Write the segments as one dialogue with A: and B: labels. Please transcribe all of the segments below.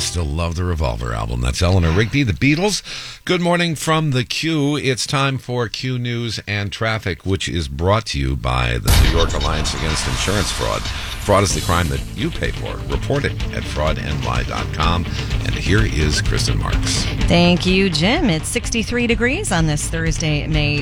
A: still love the Revolver album. That's Eleanor Rigby, The Beatles. Good morning from the Q. It's time for Q News and Traffic, which is brought to you by the New York Alliance Against Insurance Fraud. Fraud is the crime that you pay for. Report it at fraudny.com. And here is Kristen Marks.
B: Thank you, Jim. It's 63 degrees on this Thursday, May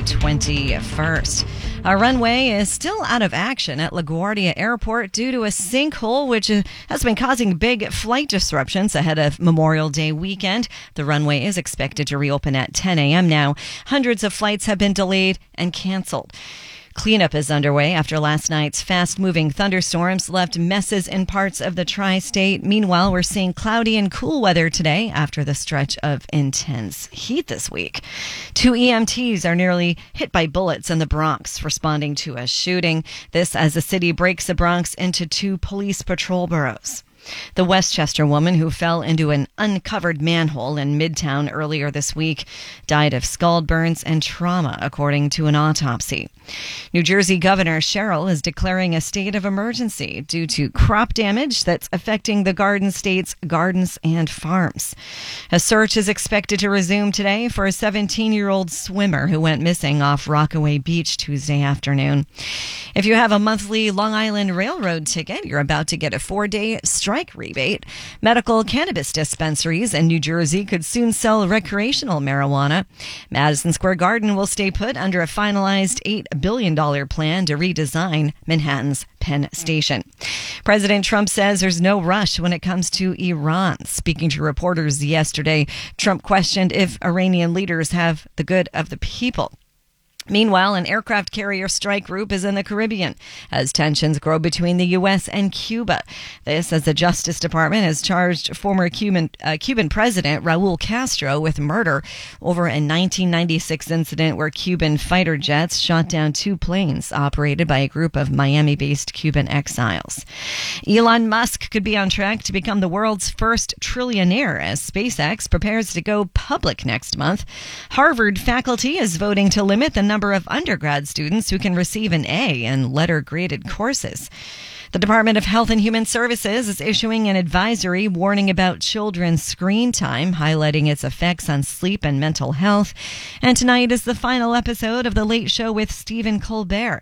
B: 21st. Our runway is still out of action at LaGuardia Airport due to a sinkhole, which has been causing big flight disruptions ahead of Memorial Day weekend. The runway is expected to reopen at 10 a.m. now. Hundreds of flights have been delayed and canceled. Cleanup is underway after last night's fast-moving thunderstorms left messes in parts of the tri-state. Meanwhile, we're seeing cloudy and cool weather today after the stretch of intense heat this week. 2 EMTs are nearly hit by bullets in the Bronx, responding to a shooting. This as the city breaks the Bronx into 2 police patrol boroughs. The Westchester woman who fell into an uncovered manhole in Midtown earlier this week died of scald burns and trauma, according to an autopsy. New Jersey Governor Sherrill is declaring a state of emergency due to crop damage that's affecting the Garden State's gardens and farms. A search is expected to resume today for a 17-year-old swimmer who went missing off Rockaway Beach Tuesday afternoon. If you have a monthly Long Island Railroad ticket, you're about to get a 4-day strike rebate. Medical cannabis dispensaries in New Jersey could soon sell recreational marijuana. Madison Square Garden will stay put under a finalized $8 billion plan to redesign Manhattan's Penn Station. President Trump says there's no rush when it comes to Iran. Speaking to reporters yesterday, Trump questioned if Iranian leaders have the good of the people. Meanwhile, an aircraft carrier strike group is in the Caribbean as tensions grow between the U.S. and Cuba. This as the Justice Department has charged former Cuban President Raul Castro with murder over a 1996 incident where Cuban fighter jets shot down 2 planes operated by a group of Miami-based Cuban exiles. Elon Musk could be on track to become the world's first trillionaire as SpaceX prepares to go public next month. Harvard faculty is voting to limit the number of undergrad students who can receive an A in letter-graded courses. The Department of Health and Human Services is issuing an advisory warning about children's screen time, highlighting its effects on sleep and mental health. And tonight is the final episode of The Late Show with Stephen Colbert.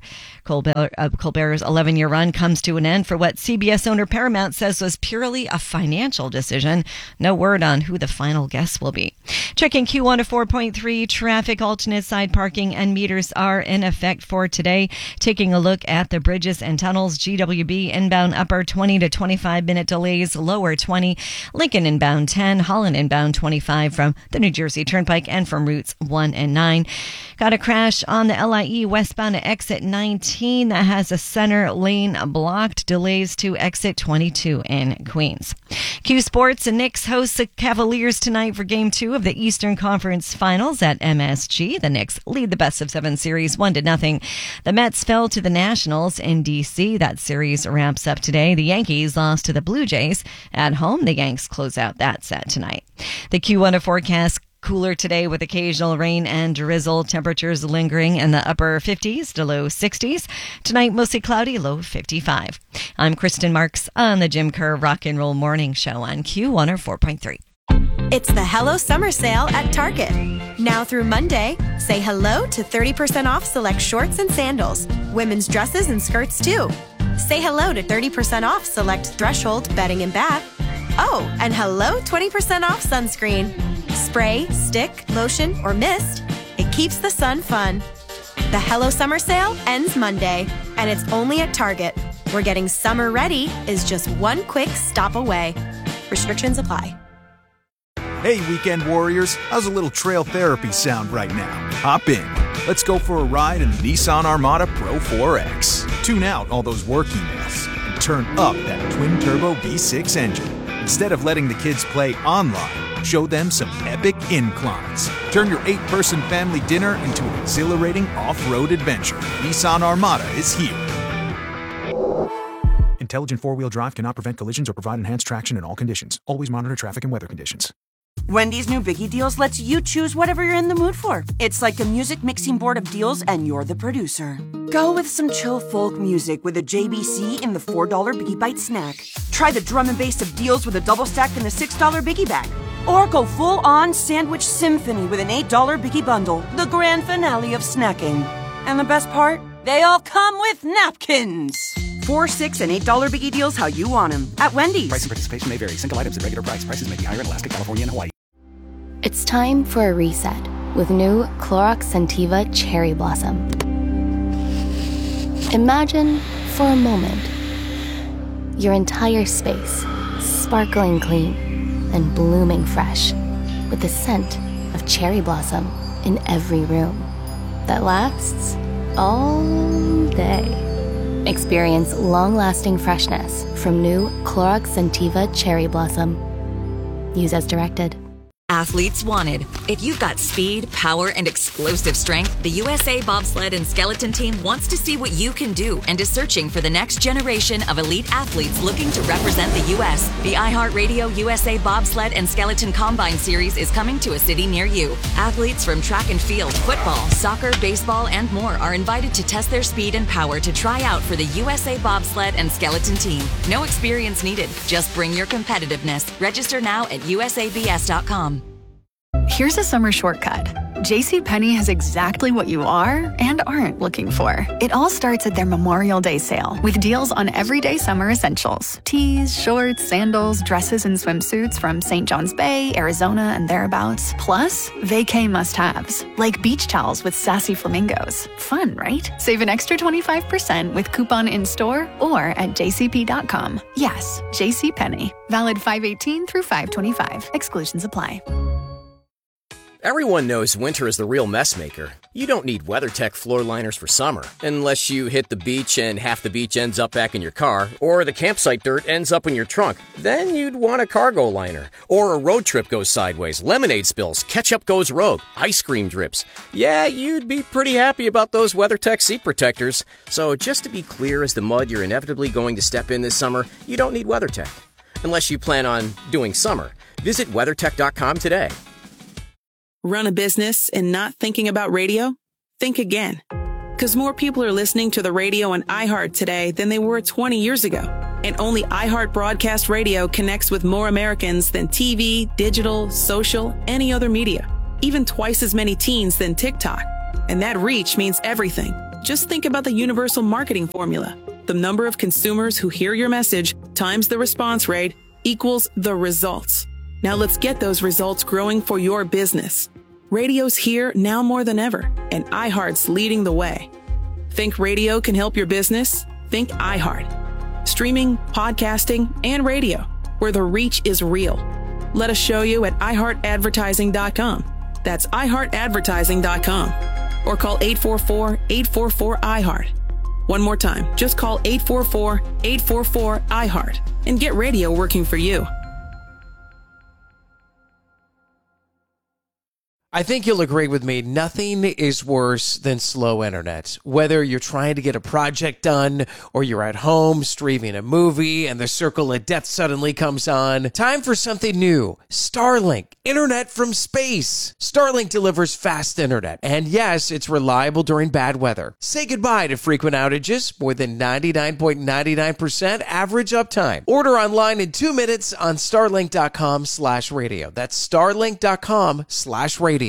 B: Colbert's 11-year run comes to an end for what CBS owner Paramount says was purely a financial decision. No word on who the final guest will be. Checking Q104.3 traffic, alternate side parking and meters are in effect for today. Taking a look at the bridges and tunnels, GWB inbound upper 20 to 25 minute delays, lower 20. Lincoln inbound 10, Holland inbound 25 from the New Jersey Turnpike and from routes 1 and 9. Got a crash on the LIE westbound to exit 19 that has a center lane blocked. Delays to exit 22 in Queens. Q Sports and Knicks host the Cavaliers tonight for Game 2 of the Eastern Conference Finals at MSG. The Knicks lead the best-of-7 series 1-0. The Mets fell to the Nationals in D.C. That series wraps up today. The Yankees lost to the Blue Jays at home. The Yanks close out that set tonight. The Q1 forecast. Cooler today with occasional rain and drizzle. Temperatures lingering in the upper 50s to low 60s. Tonight, mostly cloudy, low 55. I'm Kristen Marks on the Jim Kerr Rock and Roll Morning Show on Q104.3.
C: It's the Hello Summer Sale at Target. Now through Monday, say hello to 30% off select shorts and sandals. Women's dresses and skirts, too. Say hello to 30% off select Threshold bedding and bath. Oh, and hello 20% off sunscreen. Spray, stick, lotion, or mist, it keeps the sun fun. The Hello Summer Sale ends Monday, and it's only at Target, where getting summer ready is just one quick stop away. Restrictions apply.
D: Hey, weekend warriors, how's a little trail therapy sound right now? Hop in. Let's go for a ride in the Nissan Armada Pro 4X. Tune out all those work emails and turn up that twin-turbo V6 engine. Instead of letting the kids play online, show them some epic inclines. Turn your 8-person family dinner into an exhilarating off-road adventure. Nissan Armada is here. Intelligent four-wheel drive cannot prevent collisions or provide enhanced traction in all conditions. Always monitor traffic and weather conditions.
E: Wendy's new Biggie Deals lets you choose whatever you're in the mood for. It's like a music mixing board of deals, and you're the producer. Go with some chill folk music with a JBC in the $4 Biggie Bite snack. Try the drum and bass of deals with a double stack in the $6 Biggie Bag. Or go full-on sandwich symphony with an $8 Biggie Bundle, the grand finale of snacking. And the best part? They all come with napkins. $4, $6, and $8 Biggie Deals how you want them at Wendy's.
F: Price and participation may vary. Single items at regular price. Prices may be higher in Alaska, California, and Hawaii.
G: It's time for a reset with new Clorox Scentiva Cherry Blossom. Imagine, for a moment, your entire space sparkling clean and blooming fresh with the scent of cherry blossom in every room that lasts all day. Experience long-lasting freshness from new Clorox Scentiva Cherry Blossom. Use as directed.
H: Athletes wanted. If you've got speed, power, and explosive strength, the USA Bobsled and Skeleton Team wants to see what you can do and is searching for the next generation of elite athletes looking to represent the U.S. The iHeartRadio USA Bobsled and Skeleton Combine Series is coming to a city near you. Athletes from track and field, football, soccer, baseball, and more are invited to test their speed and power to try out for the USA Bobsled and Skeleton Team. No experience needed. Just bring your competitiveness. Register now at usabs.com.
I: Here's a summer shortcut. JCPenney has exactly what you are and aren't looking for. It all starts at their Memorial Day sale with deals on everyday summer essentials. Tees, shorts, sandals, dresses, and swimsuits from St. John's Bay, Arizona, and thereabouts. Plus, vacay must-haves, like beach towels with sassy flamingos. Fun, right? Save an extra 25% with coupon in-store or at jcp.com. Yes, JCPenney. Valid 5/18 through 5/25. Exclusions apply.
J: Everyone knows winter is the real mess maker. You don't need WeatherTech floor liners for summer, unless you hit the beach and half the beach ends up back in your car, or the campsite dirt ends up in your trunk. Then you'd want a cargo liner. Or a road trip goes sideways, lemonade spills, ketchup goes rogue, ice cream drips. Yeah, you'd be pretty happy about those WeatherTech seat protectors. So just to be clear as the mud you're inevitably going to step in this summer, you don't need WeatherTech. Unless you plan on doing summer. Visit WeatherTech.com today.
K: Run a business and not thinking about radio? Think again. Because more people are listening to the radio on iHeart today than they were 20 years ago. And only iHeart Broadcast Radio connects with more Americans than TV, digital, social, any other media. Even twice as many teens than TikTok. And that reach means everything. Just think about the universal marketing formula. The number of consumers who hear your message times the response rate equals the results. Now let's get those results growing for your business. Radio's here now more than ever, and iHeart's leading the way. Think radio can help your business? Think iHeart. Streaming, podcasting, and radio, where the reach is real. Let us show you at iHeartAdvertising.com. That's iHeartAdvertising.com. Or call 844-844-iHeart. One more time, just call 844-844-iHeart and get radio working for you.
L: I think you'll agree with me, nothing is worse than slow internet. Whether you're trying to get a project done or you're at home streaming a movie and the circle of death suddenly comes on. Time for something new. Starlink, internet from space. Starlink delivers fast internet. And yes, it's reliable during bad weather. Say goodbye to frequent outages, more than 99.99% average uptime. Order online in 2 minutes on starlink.com/radio. That's starlink.com/radio.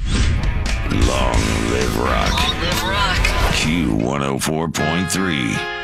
M: Long live rock. Long live rock. Q104.3.